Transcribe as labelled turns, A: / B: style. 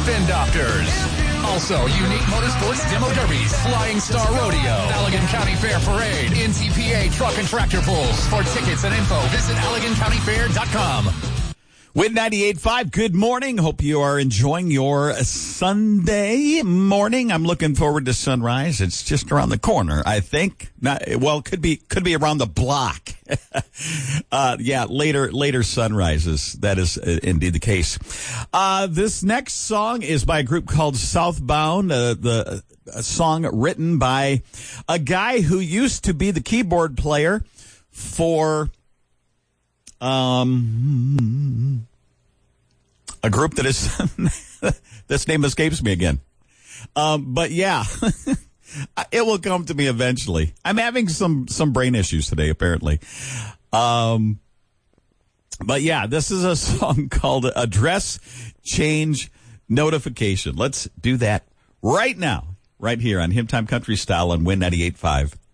A: Spin Doctors. Also, Unique Motorsports Demo Derbies, Flying Star Rodeo, Allegan County Fair Parade, NCPA Truck and Tractor Pulls. For tickets and info, visit AlleganCountyFair.com.
B: With 98.5, good morning. Hope you are enjoying your Sunday morning. I'm looking forward to sunrise. It's just around the corner, I think. Could be around the block. Later sunrises. That is indeed the case. This next song is by a group called Southbound. A song written by a guy who used to be the keyboard player for a group that is this name escapes me again. But yeah, it will come to me eventually. I'm having some brain issues today, apparently. But yeah, this is a song called Address Change Notification. Let's do that right now, right here on Hymn Time Country Style on Win 98.5.